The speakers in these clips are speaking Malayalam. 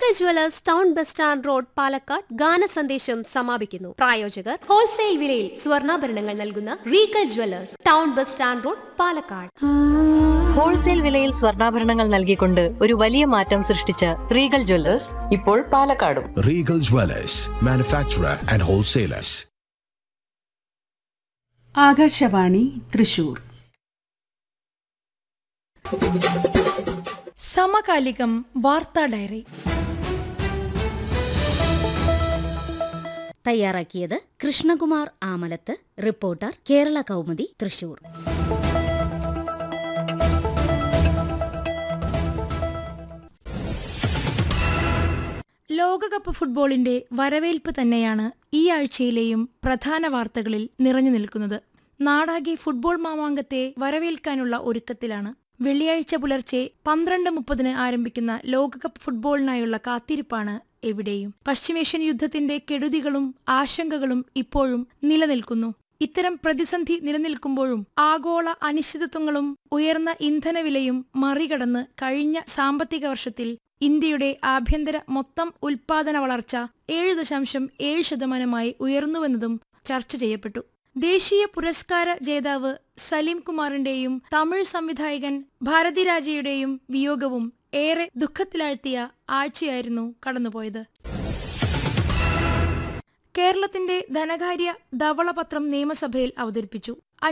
Regal jewellers town bus stand road Palakkad ഗാന സന്ദേശം സമാപിക്കുന്നു. പ്രായോജകർ ഹോൾസെയിൽ വിലയിൽ സ്വർണ്ണാഭരണങ്ങൾ നൽകുന്ന Regal jewellers town bus stand road Palakkad. Wholesale വിലയിൽ സ്വർണ്ണാഭരണങ്ങൾ നൽകിക്കൊണ്ട് ഒരു വലിയ മാറ്റം സൃഷ്ടിച്ച റീഗൽ ജുവലേഴ്സ് ഇപ്പോൾ പാലക്കാടും. Regal jewellers, manufacturer and wholesalers. Akashvani Thrissur. സമകാലികം വാർത്താ ഡയറി തയ്യാറാക്കിയത് കൃഷ്ണകുമാർ ആമലത്ത്. റിപ്പോർട്ടർ കേരള കൗമുദി തൃശൂർ. ലോകകപ്പ് ഫുട്ബോളിന്റെ വരവേൽപ്പ് തന്നെയാണ് ഈ ആഴ്ചയിലെയും പ്രധാന വാർത്തകളിൽ നിറഞ്ഞു നിൽക്കുന്നത്. നാടാകെ ഫുട്ബോൾ മാമാങ്കത്തെ വരവേൽക്കാനുള്ള ഒരുക്കത്തിലാണ്. വെള്ളിയാഴ്ച പുലർച്ചെ 12:30 ആരംഭിക്കുന്ന ലോകകപ്പ് ഫുട്ബോളിനായുള്ള കാത്തിരിപ്പാണ് എവിടെയും. പശ്ചിമേഷ്യൻ യുദ്ധത്തിന്റെ കെടുതികളും ആശങ്കകളും ഇപ്പോഴും നിലനിൽക്കുന്നു. ഇത്തരം പ്രതിസന്ധി നിലനിൽക്കുമ്പോഴും ആഗോള അനിശ്ചിതത്വങ്ങളും ഉയർന്ന ഇന്ധനവിലയും മറികടന്ന് കഴിഞ്ഞ സാമ്പത്തിക വർഷത്തിൽ ഇന്ത്യയുടെ ആഭ്യന്തര മൊത്തം ഉൽപാദന വളർച്ച 7.7% ഉയർന്നുവെന്നതും ചർച്ച ചെയ്യപ്പെട്ടു. ദേശീയ പുരസ്കാര ജേതാവ് സലീം കുമാറിന്റെയും തമിഴ് സംവിധായകൻ ഭാരതിരാജയുടെയും വിയോഗവും ഏറെ ദുഃഖത്തിലാഴ്ത്തിയ ആഴ്ചയായിരുന്നു കടന്നുപോയത്. കേരളത്തിന്റെ ധനകാര്യ ധവളപത്രം നിയമസഭയിൽ അവതരിപ്പിച്ചു.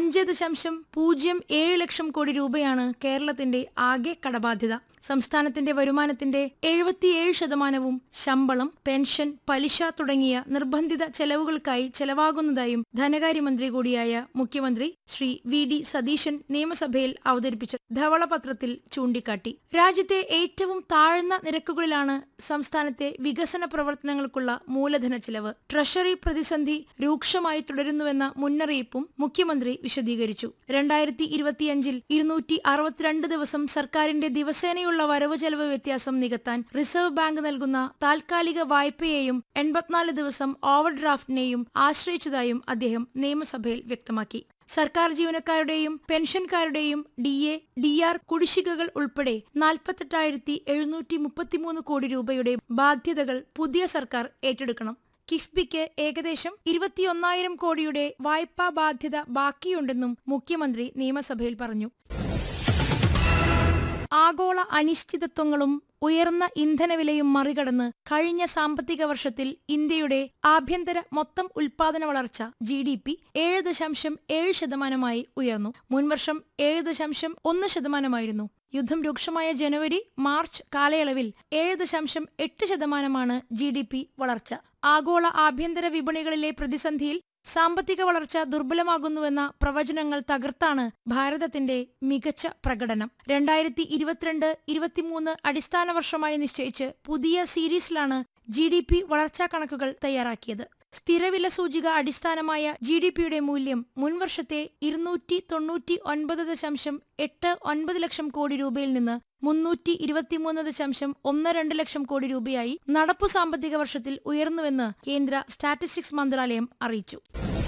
5.07 ലക്ഷം കോടി രൂപയാണ് കേരളത്തിന്റെ ആകെ കടബാധ്യത. സംസ്ഥാനത്തിന്റെ വരുമാനത്തിന്റെ 77% ശമ്പളം, പെൻഷൻ, പലിശ തുടങ്ങിയ നിർബന്ധിത ചെലവുകൾക്കായി ചെലവാകുന്നതായും ധനകാര്യമന്ത്രി കൂടിയായ മുഖ്യമന്ത്രി ശ്രീ വി.ഡി. സതീശൻ നിയമസഭയിൽ അവതരിപ്പിച്ച ധവളപത്രത്തിൽ ചൂണ്ടിക്കാട്ടി. രാജ്യത്തെ ഏറ്റവും താഴ്ന്ന നിരക്കുകളിലാണ് സംസ്ഥാനത്തെ വികസന പ്രവർത്തനങ്ങൾക്കുള്ള മൂലധന ചെലവ്. ട്രഷറി പ്രതിസന്ധി രൂക്ഷമായി തുടരുന്നുവെന്ന മുന്നറിയിപ്പും മുഖ്യമന്ത്രി വിശദീകരിച്ചു. 2025 262 ദിവസം സർക്കാരിന്റെ ദിവസേനയുള്ള വരവ് ചെലവ് വ്യത്യാസം നികത്താൻ റിസർവ് ബാങ്ക് നൽകുന്ന താൽക്കാലിക വായ്പയെയും 84 ദിവസം ഓവർ ഡ്രാഫ്റ്റിനെയും ആശ്രയിച്ചതായും അദ്ദേഹം നിയമസഭയിൽ വ്യക്തമാക്കി. സർക്കാർ ജീവനക്കാരുടെയും പെൻഷൻകാരുടെയും DA, DR കുടിശ്ശികകൾ ഉൾപ്പെടെ 48,733 കോടി രൂപയുടെ ബാധ്യതകൾ പുതിയ സർക്കാർ ഏറ്റെടുക്കണം. കിഫ്ബിക്ക് ഏകദേശം 21,000 കോടിയുടെ വായ്പാ ബാധ്യത ബാക്കിയുണ്ടെന്നും മുഖ്യമന്ത്രി നിയമസഭയിൽ പറഞ്ഞു. ആഗോള അനിശ്ചിതത്വങ്ങളും ഉയർന്ന ഇന്ധനവിലയും മറികടന്ന് കഴിഞ്ഞ സാമ്പത്തിക വർഷത്തിൽ ഇന്ത്യയുടെ ആഭ്യന്തര മൊത്തം ഉൽപാദന വളർച്ച GDP 7.7% ഉയർന്നു. മുൻവർഷം 7.1% യുദ്ധം രൂക്ഷമായ ജനുവരി മാർച്ച് കാലയളവിൽ 7.8% GDP വളർച്ച. ആഗോള ആഭ്യന്തര വിപണികളിലെ പ്രതിസന്ധിയിൽ സാമ്പത്തിക വളർച്ച ദുർബലമാകുന്നുവെന്ന പ്രവചനങ്ങൾ തകർത്താണ് ഭാരതത്തിന്റെ മികച്ച പ്രകടനം. 2022-23 അടിസ്ഥാന വർഷമായി നിശ്ചയിച്ച് പുതിയ സീരീസിലാണ് GDP വളർച്ചാ കണക്കുകൾ തയ്യാറാക്കിയത്. സ്ഥിരവില സൂചിക അടിസ്ഥാനമായ GDPയുടെ മൂല്യം മുൻവർഷത്തെ 299.89 ലക്ഷം കോടി രൂപയിൽ നിന്ന് 323.12 ലക്ഷം കോടി രൂപയായി നടപ്പു സാമ്പത്തിക വർഷത്തിൽ ഉയർന്നുവെന്ന് കേന്ദ്ര സ്റ്റാറ്റിസ്റ്റിക്സ് മന്ത്രാലയം അറിയിച്ചു.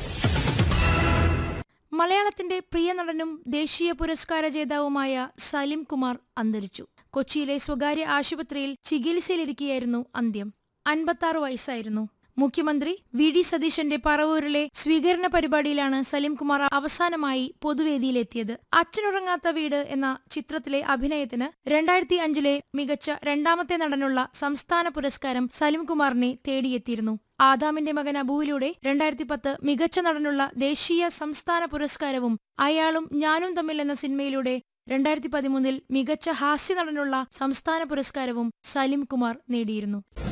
മലയാളത്തിന്റെ പ്രിയ നടനും ദേശീയ പുരസ്കാര ജേതാവുമായ സലീം കുമാർ അന്തരിച്ചു. കൊച്ചിയിലെ സ്വകാര്യ ആശുപത്രിയിൽ ചികിത്സയിലിരിക്കെയായിരുന്നു അന്ത്യം. 56 വയസ്സായിരുന്നു. മുഖ്യമന്ത്രി വി.ഡി. സതീശന്റെ പറവൂരിലെ സ്വീകരണ പരിപാടിയിലാണ് സലീം കുമാർ അവസാനമായി പൊതുവേദിയിലെത്തിയത്. അച്ഛനുറങ്ങാത്ത വീട് എന്ന ചിത്രത്തിലെ അഭിനയത്തിന് 2005 മികച്ച രണ്ടാമത്തെ നടനുള്ള സംസ്ഥാന പുരസ്കാരം സലീം കുമാറിനെ തേടിയെത്തിയിരുന്നു. ആദാമിന്റെ മകൻ അബുവിലൂടെ 2010 മികച്ച നടനുള്ള ദേശീയ സംസ്ഥാന പുരസ്കാരവും അയാളും ഞാനും തമ്മിൽ എന്ന സിനിമയിലൂടെ 2013 മികച്ച ഹാസ്യ നടനുള്ള സംസ്ഥാന പുരസ്കാരവും സലീം കുമാർ നേടിയിരുന്നു.